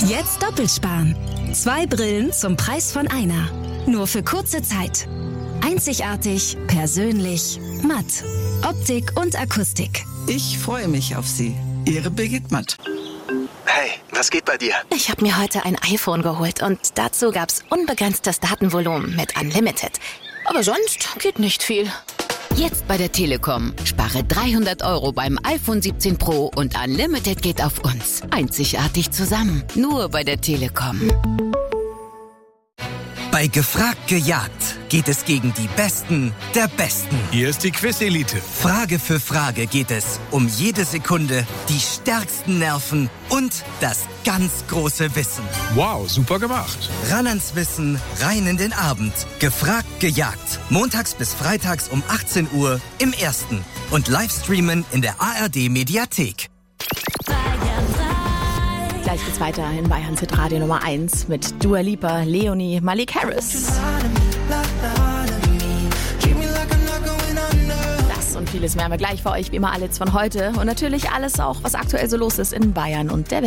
Jetzt doppelt sparen. 2 Brillen zum Preis von einer. Nur für kurze Zeit. Einzigartig, persönlich, matt. Optik und Akustik. Ich freue mich auf Sie. Ihre Birgit Matt. Hey, was geht bei dir? Ich habe mir heute ein iPhone geholt und dazu gab's unbegrenztes Datenvolumen mit Unlimited. Aber sonst geht nicht viel. Jetzt bei der Telekom. Spare 300 € beim iPhone 17 Pro und Unlimited geht auf uns. Einzigartig zusammen. Nur bei der Telekom. Bei Gefragt gejagt geht es gegen die Besten der Besten. Hier ist die Quiz-Elite. Frage für Frage geht es um jede Sekunde, die stärksten Nerven und das ganz große Wissen. Wow, super gemacht. Ran ans Wissen, rein in den Abend. Gefragt gejagt. Montags bis freitags um 18 Uhr im Ersten. Und Livestreamen in der ARD-Mediathek. Gleich geht's weiter in Bayern Hit Radio Nummer 1 mit Dua Lipa, Leonie, Malik Harris. Das und vieles mehr haben wir gleich für euch, wie immer alle von heute. Und natürlich alles auch, was aktuell so los ist in Bayern und der Welt.